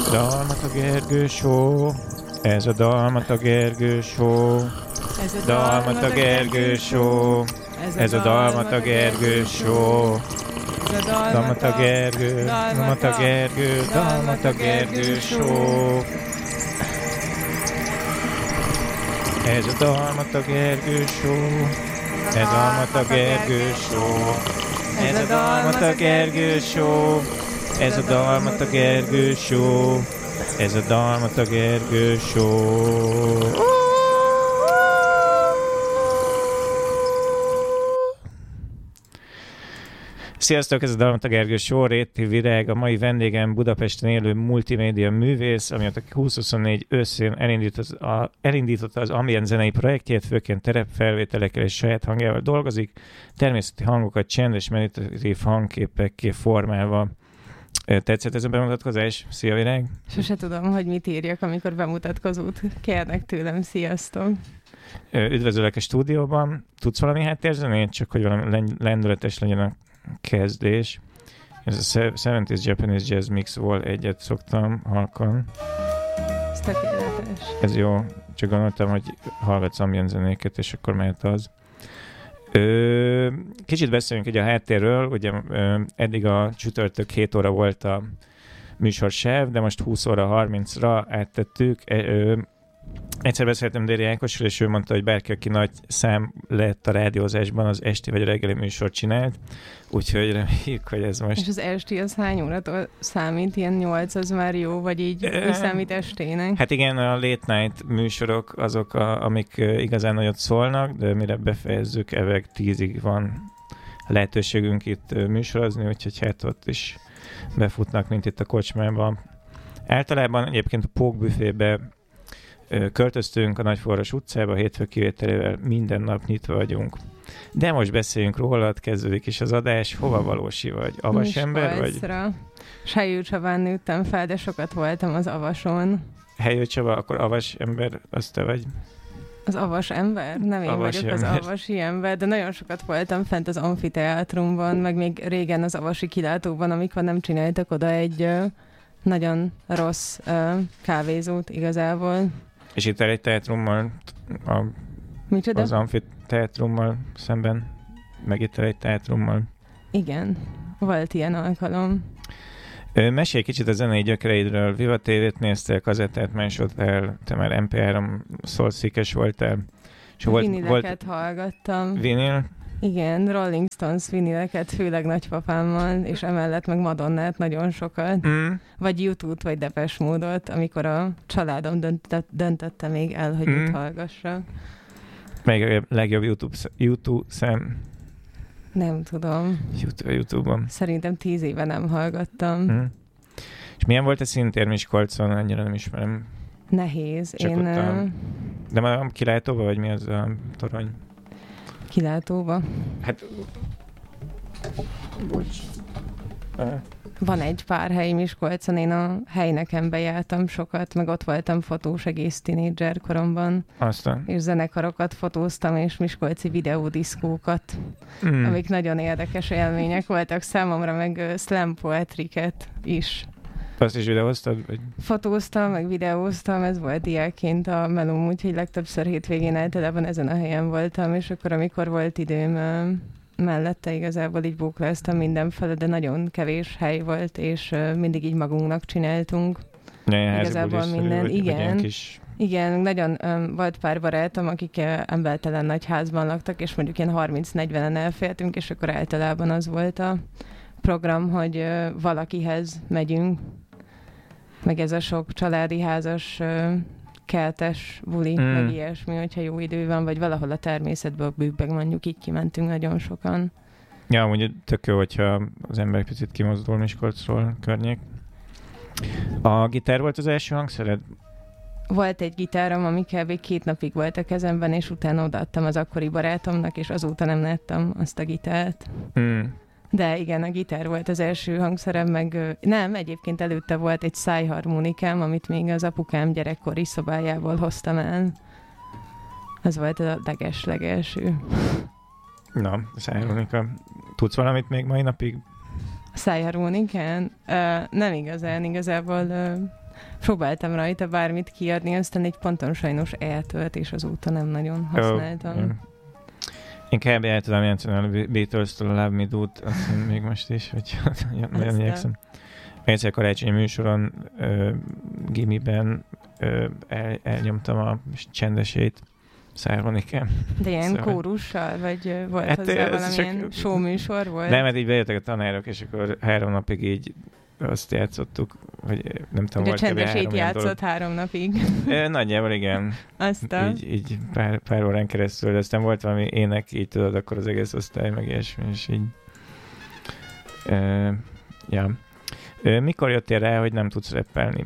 Dalmata Gergő Show. Ez a Dalmata Gergő Show. Ez a Dalmata Gergő Show. Ez a Dalmata Gergő Show. Dalmata Gergő, Dalmata Gergő, Dalmata Gergő Show. Ez a Dalmata Gergő Show. Ez a Dalmata Gergő Show. Ez a Dalmata Gergő Show. Ez a Dalmata Gergő Show. Ez a Dalmata Gergő Show. Sziasztok, ez a Dalmata Gergő Show, Réti Virág, a mai vendégem Budapesten élő multimédia művész, ami a 2024 őszén elindította az ambient zenei projektjét, főként terepfelvételekkel és saját hangjával dolgozik, természeti hangokat csendes meditatív hangképekké formálva. Tetszett ez a bemutatkozás? Szia, Virág! Sose tudom, hogy mit írjak, amikor bemutatkozót kérnek tőlem. Sziasztok! Üdvözöllek a stúdióban. Tudsz valami háttérzenét? Csak hogy valami lendületes legyen a kezdés. Ez a 70s Japanese Jazz Mix volt, egyet szoktam halkan. Ez tökéletes. Ez jó. Csak gondoltam, hogy hallgatsz ambient zenéket, és akkor mehet az. Kicsit beszéljünk ugye a háttérről. Ugye eddig a csütörtök 7 óra volt a műsorsáv, de most 20 óra 30-ra áttettük. Egyszer beszéltem Déri Ákossal, és ő mondta, hogy bárki, aki nagy szám lett a rádiózásban, az esti vagy a reggeli műsort csinált. Úgyhogy reméljük, hogy ez most... És az esti az hány óratól számít? Ilyen 8 az már jó, vagy így mi számít estének? Hát igen, a late night műsorok azok, amik igazán nagyot szólnak, de mire befejezzük, eveg 10-ig van lehetőségünk itt műsorozni, úgyhogy hát ott is befutnak, mint itt a kocsmában. Általában egyébként a Pókbüfébe költöztünk a Nagyforras utcába, hétfő kivételével minden nap nyitva vagyunk. De most beszéljünk rólad, kezdődik is az adás. Hova valósi vagy? Avas ember vagy? Helyő Csabán nőttem fel, de sokat voltam az Avason. Helyő Csaba, akkor avas ember, az te vagy? Az avas ember? Nem én avas vagyok ember. Az avasi ember, de nagyon sokat voltam fent az amfiteátrumban, meg még régen az avasi kilátóban, amikor nem csináltak oda egy nagyon kávézót igazából. És itt egy teátrummal, az amfiteátrummal szemben, meg itt egy teátrummal. Igen, volt ilyen alkalom. Mesélj kicsit a zenei gyökereidről. Viva TV-t néztél, kazettát másodtál, te már MP3 szólszékes voltál. Vinileket hallgattam. Vinil? Igen, Rolling Stones vinileket, főleg nagypapámmal, és emellett meg Madonnát nagyon sokat. Vagy YouTube-t, vagy Depeche Mode-ot, amikor a családom döntötte még el, hogy mit hallgassak. Melyik a legjobb YouTube szám? Nem tudom. YouTube-on. Szerintem 10 éve nem hallgattam. És milyen volt a színtér Miskolcon? Annyira nem ismerem. Nehéz. De már kilátóba, vagy mi az a torony? Kilátóba. Hát... Bocs. Van egy pár hely Miskolcon, én a helynekembe jártam sokat, meg ott voltam fotós egész tínédzser koromban. Aztán. És zenekarokat fotóztam, és miskolci videódiszkókat, amik nagyon érdekes élmények voltak számomra, meg slam poetriket is. Azt is videóztad? Vagy? Fotóztam, meg videóztam, ez volt diákként a melóm, úgyhogy legtöbbször hétvégén általában ezen a helyen voltam, és akkor amikor volt időm mellette igazából így bókláztam mindenfele, de nagyon kevés hely volt, és mindig így magunknak csináltunk. Igazából minden. Igen. Igen, nagyon volt pár barátom, akik embertelen nagy házban laktak, és mondjuk ilyen 30-40-en elfértünk, és akkor általában az volt a program, hogy valakihez megyünk, meg ez a sok családi házas keltes buli, meg ilyesmi, hogyha jó idő van, vagy valahol a természetből bükkbe mondjuk így kimentünk nagyon sokan. Ja, mondjuk tök jó, hogyha az ember picit kimozdul Miskolcról környék. A gitár volt az első hangszered? Volt egy gitárom, ami kb. 2 napig volt a kezemben, és utána odaadtam az akkori barátomnak, és azóta nem láttam azt a gitárt. De igen, a gitár volt az első hangszerem, meg nem, egyébként előtte volt egy szájharmonikám, amit még az apukám gyerekkori szobájából hoztam el. Ez volt a legelső. Na, szájharmonika. Tudsz valamit még mai napig? Szájharmonikán? Nem igazán, igazából Próbáltam rajta bármit kiadni, aztán egy ponton sajnos eltölt, és azóta nem nagyon használtam. Én kb. El tudom játszani a Beatles-től a Love Me Do-t, azt még most is, hogy nagyon igyekszem. Egyszer karácsonyi műsoron gimiben elnyomtam a csendesét szármonikán. De ilyen kórussal? Vagy volt hozzá valamilyen show műsor volt? Nem, mert így bejöttek a tanárok, és akkor 3 napig így azt játszottuk, hogy nem tudom, volt kb. 3 játszott 3 napig. Nagyjából igen. Aztán? Így pár órán keresztül, de aztán volt valami ének, így tudod, akkor az egész osztály, meg ilyesmi, és így. Ja. Mikor jöttél rá, hogy nem tudsz rappelni?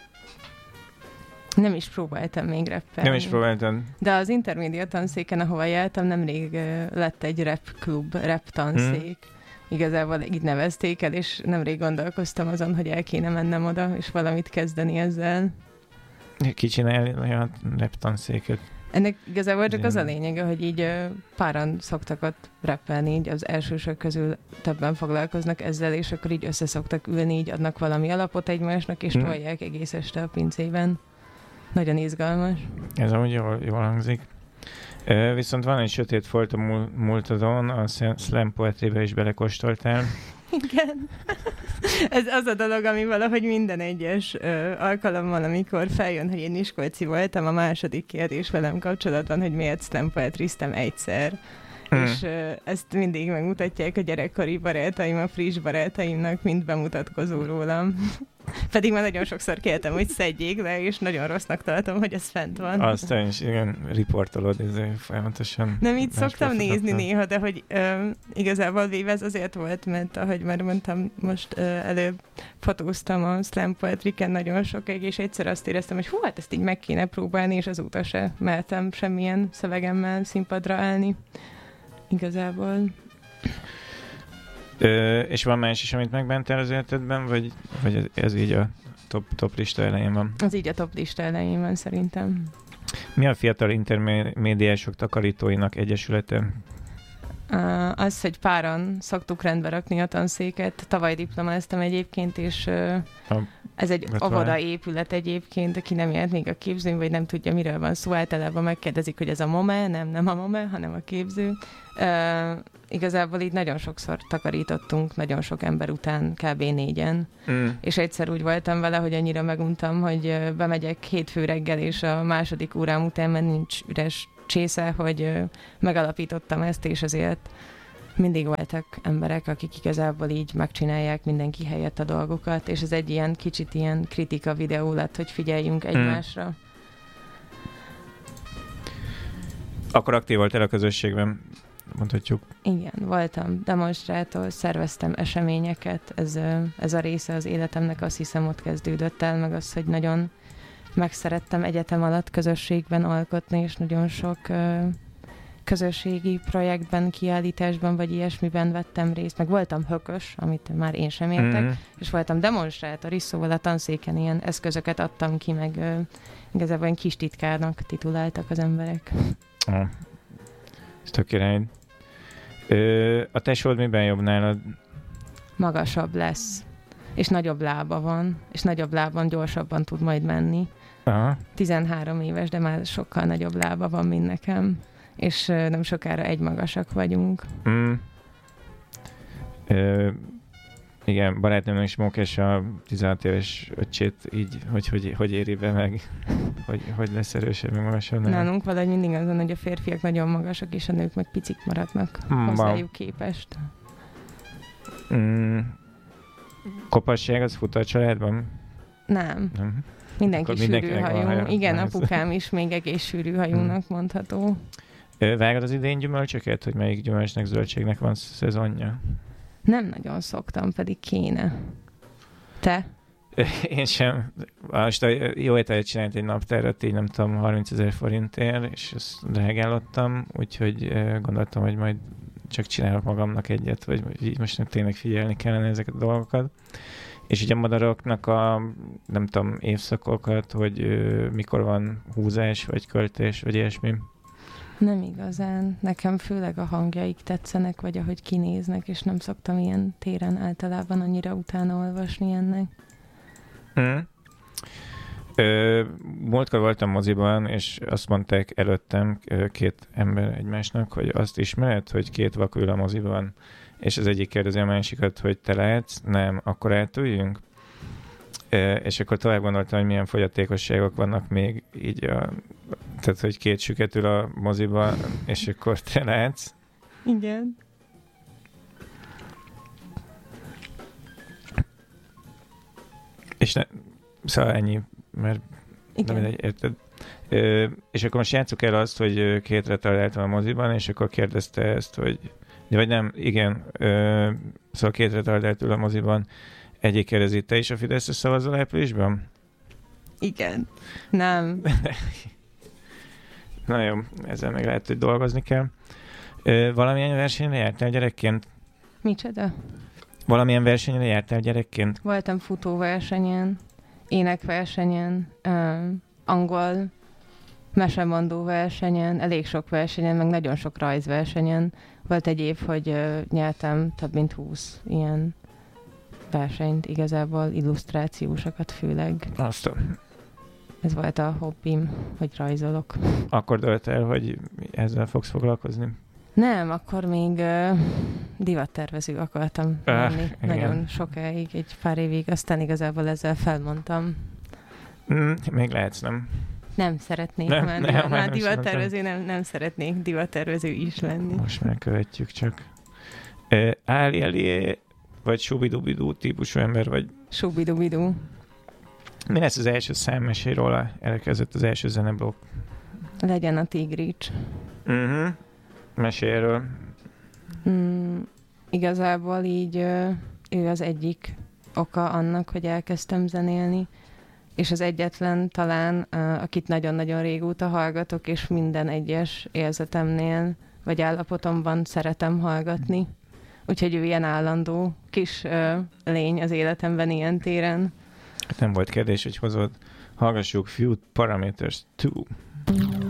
Nem is próbáltam még rappelni. Nem is próbáltam. De az intermédia tanszéken, ahova jártam, nemrég lett egy rap klub, rap tanszék. Igazából így nevezték el, és nemrég gondolkoztam azon, hogy el kéne mennem oda, és valamit kezdeni ezzel. Ki csinálni olyan rap tanszéket? Ennek igazából csak az a lényege, hogy így páran szoktak ott rappelni, így az elsősök közül többen foglalkoznak ezzel, és akkor így összeszoktak ülni, így adnak valami alapot egymásnak, és tolják egész este a pincében. Nagyon izgalmas. Ez amúgy jól hangzik. Viszont van egy sötét folt a múltadon, a slam poetrybe is belekóstoltál. Igen. Ez az a dolog, ami valahogy minden egyes alkalommal, amikor feljön, hogy én Miskolci voltam, a második kérdés velem kapcsolatban, hogy miért slam poetryztem egyszer. És ezt mindig megmutatják a gyerekkori barátaim, a friss barátaimnak, mint bemutatkozó rólam. Pedig már nagyon sokszor kértem, hogy szedjék le, és nagyon rossznak tartom, hogy ez fent van. Aztán is, igen, riportolod, ez folyamatosan. Nem, így szoktam nézni néha, de hogy igazából véve ez azért volt, mert ahogy már mondtam, most előbb fotóztam a slam poetryken nagyon sokáig, és egyszer azt éreztem, hogy hú, hát ezt így meg kéne próbálni, és azóta se mertem semmilyen szövegemmel színpadra állni. Igazából. És van más is, amit megbántál az életedben, vagy ez így a top lista elején van? Az így a top lista elején van, szerintem. Mi a Fiatal Intermédiások Takarítóinak Egyesülete? Az, hogy páran szoktuk rendbe rakni a tanszéket. Tavaly diplomáztam egyébként, és ez egy óvoda épület egyébként, aki nem járt még a képzőn, vagy nem tudja, miről van szó. Általában megkérdezik, hogy ez a MOME, nem a MOME, hanem a képző. Igazából így nagyon sokszor takarítottunk, nagyon sok ember után, kb. 4-en. És egyszer úgy voltam vele, hogy annyira meguntam, hogy bemegyek hétfő reggel, és a második órám után már nincs üres csésze, hogy megalapítottam ezt, és azért mindig voltak emberek, akik igazából így megcsinálják mindenki helyett a dolgokat, és ez egy ilyen kicsit ilyen kritika videó lett, hogy figyeljünk egymásra. Akkor aktív voltál a közösségben, mondhatjuk. Igen, voltam demonstrátor, szerveztem eseményeket, ez a része az életemnek, azt hiszem ott kezdődött el, meg az, hogy nagyon megszerettem egyetem alatt közösségben alkotni, és nagyon sok közösségi projektben, kiállításban, vagy ilyesmiben vettem részt. Meg voltam hökös, amit már én sem értek, és voltam demonstrátor is, szóval a tanszéken ilyen eszközöket adtam ki, meg igazából ilyen kis titkárnak tituláltak az emberek. Ez tök király. A tesód miben jobb nálad? Magasabb lesz, és nagyobb lába van, és nagyobb lábon gyorsabban tud majd menni. Aha. 13 éves, de már sokkal nagyobb lába van, mint nekem, és nem sokára egymagasak vagyunk. Igen, barátnőmnek is mókás a 16 éves öccsét így, hogy éri be meg, hogy lesz erősebb, meg magasabb. Nálunk valahogy mindig azon, hogy a férfiak nagyon magasak, és a nők meg picik maradnak hozzájuk képest. Kopasság az fut a családban? Nem. Mindenki sűrű hajú. Igen, apukám is még egész sűrű hajúnak mondható. Vágod az idén gyümölcsöket, hogy melyik gyümölcsnek, zöldségnek van szezonja? Nem nagyon szoktam, pedig kéne. Te? Én sem. Most a jó ételet csinált egy naptárat, így nem tudom, 30 000 forintért, és ezt drágálottam, úgyhogy gondoltam, hogy majd csak csinálok magamnak egyet, vagy így most tényleg figyelni kellene ezeket a dolgokat. És ugye a madaroknak a, nem tudom, évszakokat, hogy mikor van húzás, vagy költés, vagy ilyesmi. Nem igazán. Nekem főleg a hangjaik tetszenek, vagy ahogy kinéznek, és nem szoktam ilyen téren általában annyira utána olvasni ennek. Múltkor voltam moziban, és azt mondták előttem két ember egymásnak, hogy azt ismered, hogy két vak ül a moziban, és az egyik kérdezi a másikat, hogy te látsz? Nem, akkor átüljünk? És akkor tovább gondoltam, hogy milyen fogyatékosságok vannak még így tehát, hogy két süket ül a moziban, és akkor te látsz? Igen. És szóval ennyi, mert Igen. nem mindegy, érted? És akkor most játsszuk el azt, hogy két retardáltam a moziban, és akkor kérdezte ezt, hogy vagy nem, igen, szóval két retardált ül a moziban, egyik kérdezi, te is a Fideszre szavazol áprilisban? Igen. Nem. Na jó, ezzel meg lehet, hogy dolgozni kell. Valamilyen versenyre jártál gyerekként? Micsoda? Valamilyen versenyre jártál gyerekként? Voltam futóversenyen, énekversenyen, angol mesemondó versenyen, elég sok versenyen, meg nagyon sok rajzversenyen. Volt egy év, hogy nyertem több mint 20 ilyen versenyt, igazából illusztrációsokat főleg. Azt. Ez volt a hobbim, hogy rajzolok. Akkor dölt el, hogy ezzel fogsz foglalkozni? Nem, akkor még divattervező akartam lenni. Nagyon sokáig, egy pár évig, aztán igazából ezzel felmondtam. Még lehetsz, nem? Nem szeretnék már divattervező, nem szeretnék divattervező is lenni. Most megkövetjük csak. Áli elé, vagy subidubidú típusú ember, vagy... Subidubidú. Mi lesz az első szám? Mesélj róla, elkezdett az első zeneblokk. Legyen a Tigrics. Mesélj erről. Igazából így ő az egyik oka annak, hogy elkezdtem zenélni, és az egyetlen talán, akit nagyon-nagyon régóta hallgatok, és minden egyes érzetemnél, vagy állapotomban szeretem hallgatni. Úgyhogy ő ilyen állandó kis lény az életemben ilyen téren. Nem volt kérdés, hogy hozod. Hallgassuk Few Parameters 2.